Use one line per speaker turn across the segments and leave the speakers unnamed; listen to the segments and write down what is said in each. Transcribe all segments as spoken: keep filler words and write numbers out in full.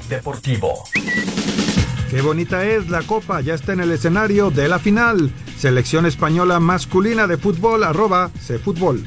Deportivo.
Qué bonita es la Copa, ya está en el escenario de la final. Selección española masculina de fútbol, arroba cfutbol.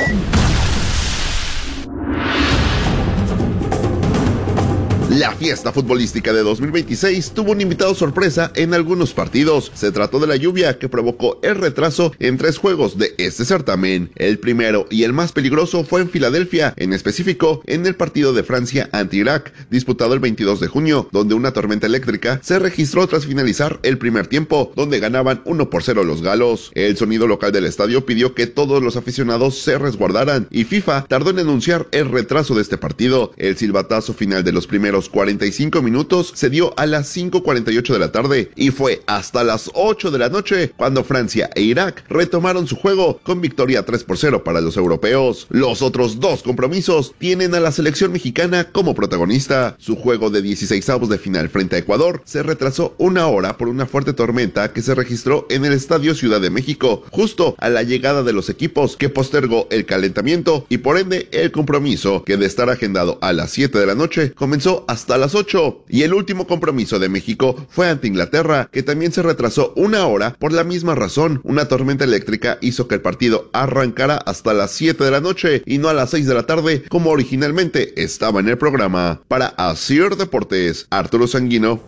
La fiesta futbolística de dos mil veintiséis tuvo un invitado sorpresa en algunos partidos. Se trató de la lluvia que provocó el retraso en tres juegos de este certamen. El primero y el más peligroso fue en Filadelfia, en específico en el partido de Francia ante Irak, disputado el veintidós de junio, donde una tormenta eléctrica se registró tras finalizar el primer tiempo, donde ganaban uno por cero los galos. El sonido local del estadio pidió que todos los aficionados se resguardaran y FIFA tardó en anunciar el retraso de este partido. El silbatazo final de los primeros cuarenta y cinco minutos se dio a las cinco cuarenta y ocho de la tarde y fue hasta las ocho de la noche cuando Francia e Irak retomaron su juego con victoria tres por cero para los europeos. Los otros dos compromisos tienen a la selección mexicana como protagonista. Su juego de dieciseisavos de final frente a Ecuador se retrasó una hora por una fuerte tormenta que se registró en el Estadio Ciudad de México, justo a la llegada de los equipos, que postergó el calentamiento y por ende el compromiso, que de estar agendado a las siete de la noche comenzó hasta las ocho. Y el último compromiso de México fue ante Inglaterra, que también se retrasó una hora por la misma razón. Una tormenta eléctrica hizo que el partido arrancara hasta las siete de la noche y no a las seis de la tarde como originalmente estaba en el programa. Para Asir Deportes, Arturo Sanguino.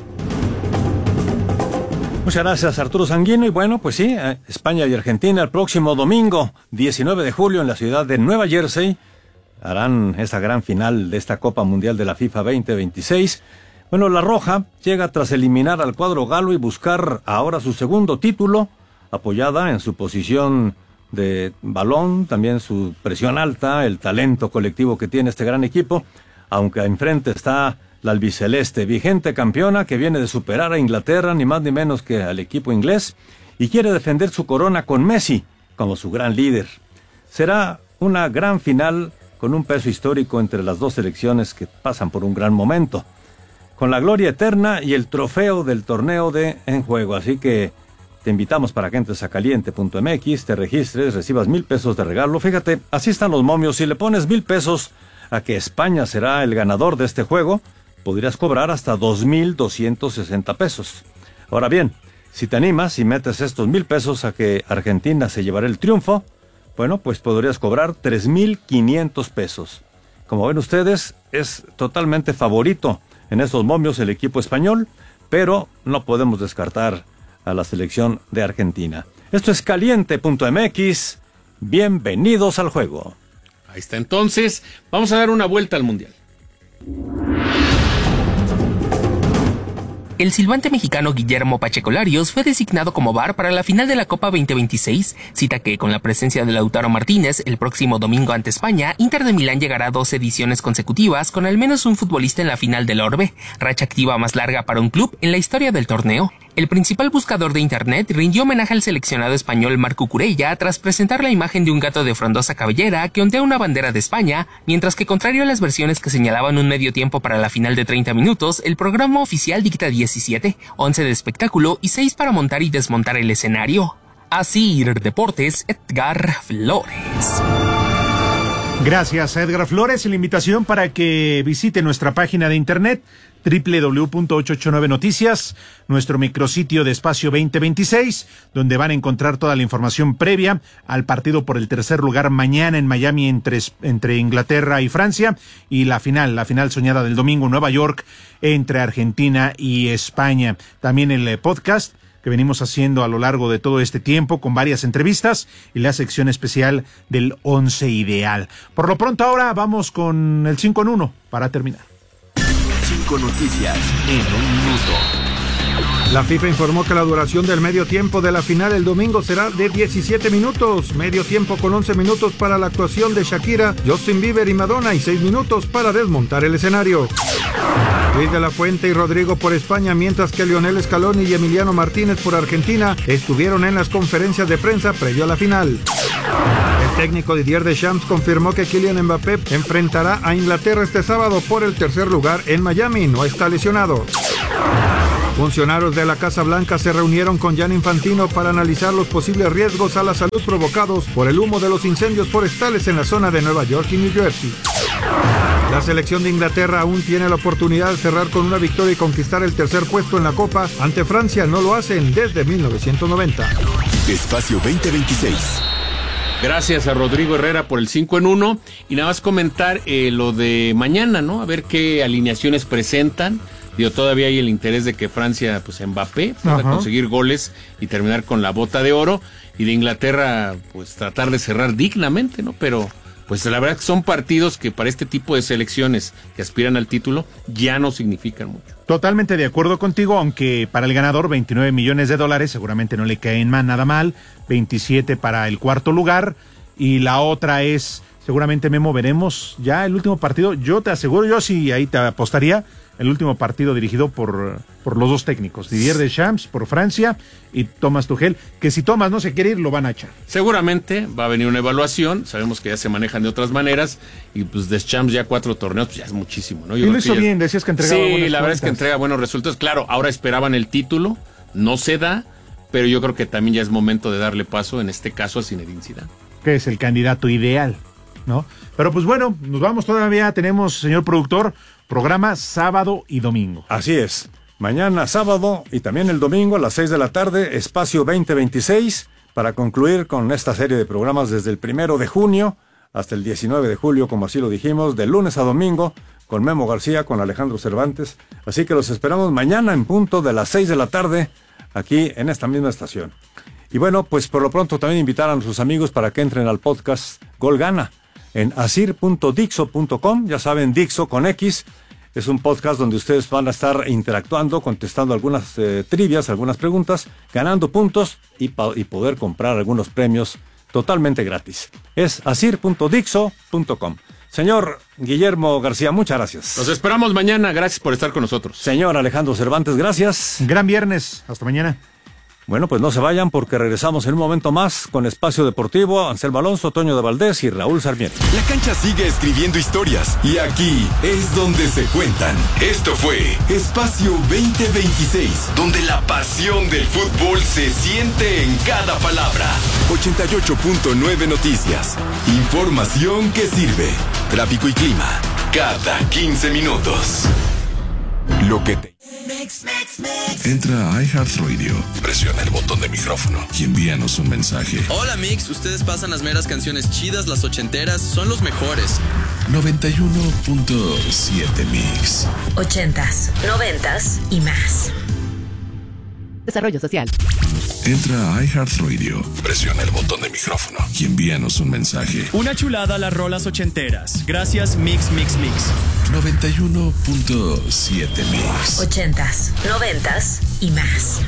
Muchas gracias, Arturo Sanguino. Y bueno, pues sí, España y Argentina el próximo domingo, diecinueve de julio, en la ciudad de Nueva Jersey, harán esa gran final de esta Copa Mundial de la FIFA veinte veintiséis. Bueno, la Roja llega tras eliminar al cuadro galo y buscar ahora su segundo título, apoyada en su posición de balón, también su presión alta, el talento colectivo que tiene este gran equipo, aunque enfrente está la albiceleste, vigente campeona, que viene de superar a Inglaterra, ni más ni menos que al equipo inglés, y quiere defender su corona con Messi como su gran líder. Será una gran final con un peso histórico entre las dos selecciones que pasan por un gran momento, con la gloria eterna y el trofeo del torneo de en juego. Así que te invitamos para que entres a caliente punto m x, te registres, recibas mil pesos de regalo. Fíjate, así están los momios. Si le pones mil pesos a que España será el ganador de este juego, podrías cobrar hasta dos mil doscientos sesenta pesos. Ahora bien, si te animas y metes estos mil pesos a que Argentina se llevará el triunfo, bueno, pues podrías cobrar tres mil quinientos pesos. Como ven ustedes, es totalmente favorito en estos momios el equipo español, pero no podemos descartar a la selección de Argentina. Esto es caliente punto m x. Bienvenidos al juego.
Ahí está, entonces, vamos a dar una vuelta al Mundial.
El silbante mexicano Guillermo Pacheco Larios fue designado como V A R para la final de la Copa veinte veintiséis, cita que, con la presencia de Lautaro Martínez, el próximo domingo ante España, Inter de Milán llegará a dos ediciones consecutivas con al menos un futbolista en la final del Orbe, racha activa más larga para un club en la historia del torneo. El principal buscador de internet rindió homenaje al seleccionado español Marc Cucurella tras presentar la imagen de un gato de frondosa cabellera que ondea una bandera de España, mientras que, contrario a las versiones que señalaban un medio tiempo para la final de treinta minutos, el programa oficial dicta diecisiete, once de espectáculo y seis para montar y desmontar el escenario. Asir Deportes, Edgar Flores.
Gracias a Edgar Flores. La invitación para que visite nuestra página de internet doble u doble u doble u punto ochocientos ochenta y nueve Noticias, nuestro micrositio de Espacio veinte veintiséis, donde van a encontrar toda la información previa al partido por el tercer lugar mañana en Miami entre, entre Inglaterra y Francia, y la final, la final soñada del domingo en Nueva York entre Argentina y España. También el podcast que venimos haciendo a lo largo de todo este tiempo con varias entrevistas y la sección especial del once ideal. Por lo pronto ahora vamos con el cinco en uno para terminar.
Cinco noticias en un minuto.
La FIFA informó que la duración del medio tiempo de la final el domingo será de diecisiete minutos, medio tiempo con once minutos para la actuación de Shakira, Justin Bieber y Madonna y seis minutos para desmontar el escenario. Luis de la Fuente y Rodrigo por España, mientras que Lionel Scaloni y Emiliano Martínez por Argentina estuvieron en las conferencias de prensa previo a la final. El técnico Didier Deschamps confirmó que Kylian Mbappé enfrentará a Inglaterra este sábado por el tercer lugar en Miami, no está lesionado. Funcionarios de la Casa Blanca se reunieron con Gianni Infantino para analizar los posibles riesgos a la salud provocados por el humo de los incendios forestales en la zona de Nueva York y New Jersey. La selección de Inglaterra aún tiene la oportunidad de cerrar con una victoria y conquistar el tercer puesto en la Copa. Ante Francia no lo hacen desde mil novecientos noventa.
Espacio veinte veintiséis.
Gracias a Rodrigo Herrera por el cinco en uno. Y nada más comentar eh, lo de mañana, ¿no? A ver qué alineaciones presentan. Digo, todavía hay el interés de que Francia, pues Mbappé, pueda Ajá. conseguir goles y terminar con la bota de oro. Y de Inglaterra, pues tratar de cerrar dignamente, ¿no? Pero pues la verdad que son partidos que para este tipo de selecciones que aspiran al título ya no significan mucho.
Totalmente de acuerdo contigo, aunque para el ganador veintinueve millones de dólares seguramente no le caen más nada mal, veintisiete para el cuarto lugar, y la otra es, seguramente Memo, veremos ya el último partido, yo te aseguro, yo sí ahí te apostaría, el último partido dirigido por, por los dos técnicos, Didier Deschamps por Francia y Thomas Tuchel, que si Thomas no se quiere ir, lo van a echar.
Seguramente va a venir una evaluación, sabemos que ya se manejan de otras maneras, y pues Deschamps ya cuatro torneos, pues ya es muchísimo, ¿no? Yo
y lo hizo
ya...
bien, decías que entregaba
sí,
buenas
la verdad
cuentas.
es que entrega buenos resultados, claro, ahora esperaban el título, no se da, pero yo creo que también ya es momento de darle paso, en este caso a Zinedine Zidane.
Que es el candidato ideal, ¿no? Pero pues bueno, nos vamos todavía, tenemos, señor productor, programa sábado y domingo.
Así es. Mañana sábado y también el domingo a las seis de la tarde, Espacio veinte veintiséis, para concluir con esta serie de programas desde el primero de junio hasta el diecinueve de julio, como así lo dijimos, de lunes a domingo, con Memo García, con Alejandro Cervantes. Así que los esperamos mañana en punto de las seis de la tarde, aquí en esta misma estación. Y bueno, pues por lo pronto también invitar a sus amigos para que entren al podcast Gol Gana en asir punto dixo punto com, ya saben, Dixo con X, es un podcast donde ustedes van a estar interactuando, contestando algunas eh, trivias, algunas preguntas, ganando puntos y, pa- y poder comprar algunos premios totalmente gratis. Es asir punto dixo punto com. Señor Guillermo García, muchas gracias.
Los esperamos mañana, gracias por estar con nosotros.
Señor Alejandro Cervantes, gracias.
Gran viernes, hasta mañana.
Bueno, pues no se vayan porque regresamos en un momento más con Espacio Deportivo, Anselmo Alonso, Toño de Valdés y Raúl Sarmiento.
La cancha sigue escribiendo historias y aquí es donde se cuentan. Esto fue Espacio veinte veintiséis, donde la pasión del fútbol se siente en cada palabra. ochenta y ocho punto nueve Noticias. Información que sirve. Tráfico y clima cada quince minutos. Lo que te...
Entra a iHeartRadio, presiona el botón de micrófono y envíanos un mensaje.
Hola Mix, ustedes pasan las meras canciones chidas, las ochenteras, son los mejores.
noventa y uno punto siete Mix.
Ochentas, noventas y más.
Desarrollo social.
Entra a iHeartRadio, presiona el botón de micrófono y envíanos un mensaje.
Una chulada las rolas ochenteras. Gracias Mix, Mix, Mix.
noventa y uno punto siete Mix.
Ochentas, noventas y más.